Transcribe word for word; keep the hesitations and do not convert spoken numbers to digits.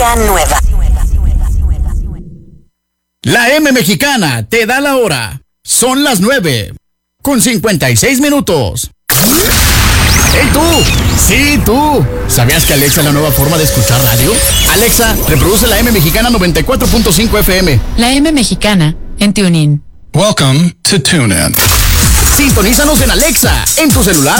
música nueva. La M Mexicana te da la hora. Son las nueve con cincuenta y seis minutos. ¡Hey tú! ¡Sí, tú! ¿Sabías que Alexa es la nueva forma de escuchar radio? Alexa, reproduce la M Mexicana noventa y cuatro punto cinco F M. La M Mexicana en TuneIn. Welcome to TuneIn. Sintonízanos en Alexa, en tu celular